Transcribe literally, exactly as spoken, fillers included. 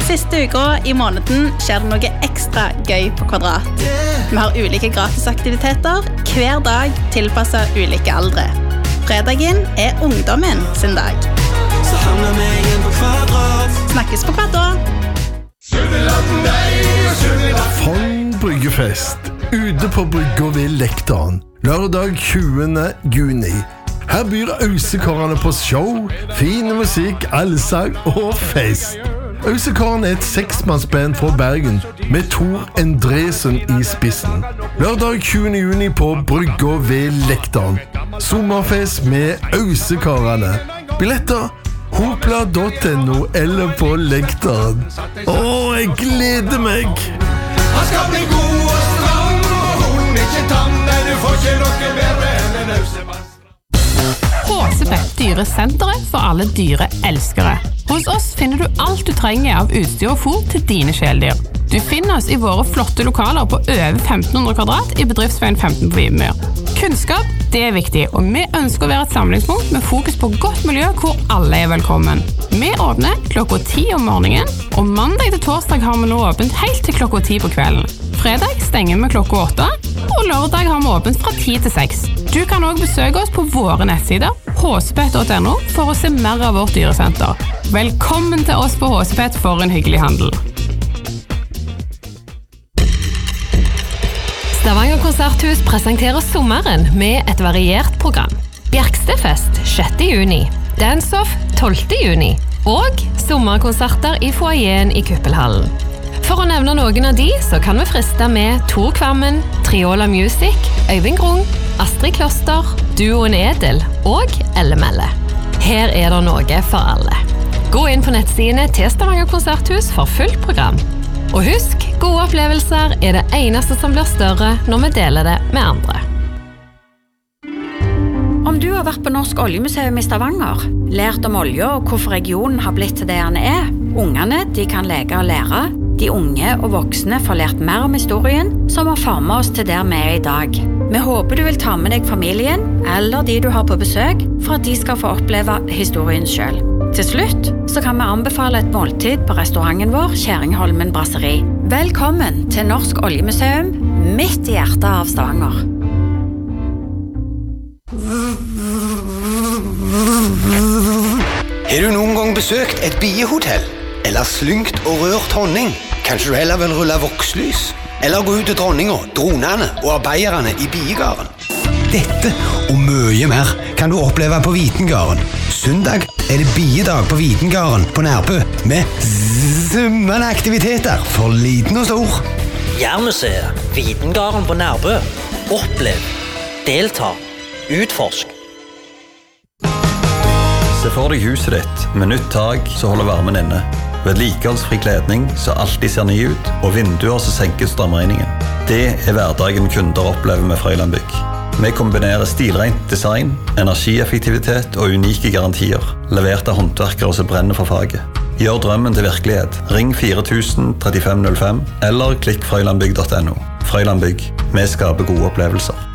Siste uka i måneden skjer det noe ekstra gøy på Kvadrat. Vi har ulike gratisaktiviteter, hver dag tilpasset ulike aldre. Fredagen er ungdommen sin dag. Så havner vi igjen på Kvadrat. Snakkes på Kvadrat. Fogn Bryggefest, ute på brygga ved Lektorn, lørdag tjuende juni. Her byr Ausekarene på show, fin musikk, allsang og fest. Ausekarene er et seksmannsband fra Bergen, med Tor Endresen i spissen. Lørdag tjuende juni på brygga ved Lektorn. Sommerfest med Ausekarene. Billetter hopla punktum no eller på Lektorn. Åh, jeg gleder meg! Han skal bli god og stram, og hun ikke tam, men du får ikke noe bedre enn en Ausemann. Håsepet, dyresenteret for alle dyreelskere. Hos oss finner du alt du trenger av utstyr og fôr til dine kjæledyr. Du finner oss i våre flotte lokaler på over femten hundre kvadrat i bedriftsveien femten på Vimør. Kunnskap, det er viktig, og vi ønsker å være et samlingspunkt med fokus på godt miljø hvor alle er velkommen. Vi åpner klokka ti om morgenen, og mandag til torsdag har vi nå åpent helt til klokka ti på kvelden. Fredag stenger vi klokka åtte, og lørdag har vi åpent fra ti til seks. Du kan også besøke oss på våre nettsider, håsepet punktum no, for å se mer av vårt dyresenter. Velkommen til oss på Håsepet for en hyggelig handel. Stavanger Konserthus presenterer sommeren med et variert program. Bjerkstedfest sjette juni, Dance-off tolvte juni og sommerkonserter i foajeen i Kuppelhallen. For å nevne noen av de, så kan vi friste med Tor Kvammen, Triola Music, Øyvind Grung, Astrid Kloster, Duoen Edel og Elle Melle. Her er det noe for alle. Gå inn på nettsidene til Stavanger Konserthus for fullt program. Og husk, gode opplevelser er det eneste som blir større når vi deler det med andre. Om du har vært på Norsk Oljemuseum i Stavanger, lært om olje og hvorfor regionen har blitt til det han er, ungene de kan leke og lære, de unge og voksne får lært mer om historien som har formet oss til der vi er i dag. Vi håper du vil ta med deg familien eller de du har på besøk for at de skal få oppleve historien selv. Til slutt så kan vi anbefale et måltid på restauranten vår, Kjæringholmen Brasseri. Velkommen til Norsk Oljemuseum, midt i hjertet av Stavanger. Har du noen gang besøkt et biehotell? Eller slyngt og rørt honning? Kanskje du heller vil rulle vokslys? Eller gå ut til dronninga, dronene og arbeiderne i biegarden? Dette og mye mer kan du oppleve på Vitengarden. Søndag er det biedag på Vitengarden på Nærbø med summende aktiviteter for liten og stor. Jærmuseet, Vitengarden på Nærbø. Opplev, delta, utforsk. Se for deg huset ditt med nytt tak så holder varmen inne. Vedlikeholdsfri kledning så alltid ser ny ut, og vinduer som senker strømregningen. Det er hverdagen kunder opplever med Frøyland Bygg. Vi kombinerer stilrent design, energieffektivitet og unike garantier, levert av håndverkere som brenner for faget. Gjør drømmen til virkelighet. Ring fire tusen trettifem null fem eller klikk frøylandbygg punktum no. Frøyland Bygg. Vi skaper gode opplevelser.